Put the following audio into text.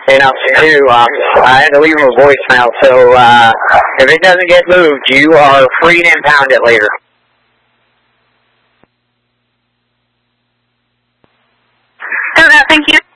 And too, I had to leave him a voicemail, so if it doesn't get moved, you are free to impound it later. Thank you.